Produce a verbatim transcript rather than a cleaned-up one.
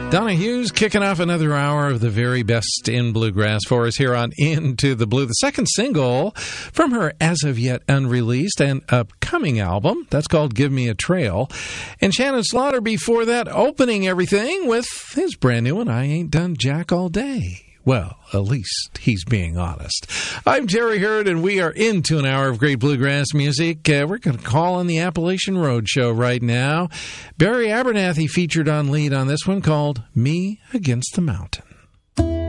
Donna Hughes kicking off another hour of the very best in bluegrass for us here on Into the Blue, the second single from her as of yet unreleased and upcoming album. That's called Give Me a Trail. And Shannon Slaughter before that, opening everything with his brand new one, I Ain't Done Jack All Day. Well, at least he's being honest. I'm Jerry Hurd, and we are into an hour of great bluegrass music. Uh, we're going to call on the Appalachian Road Show right now. Barry Abernathy featured on lead on this one called Me Against the Mountain.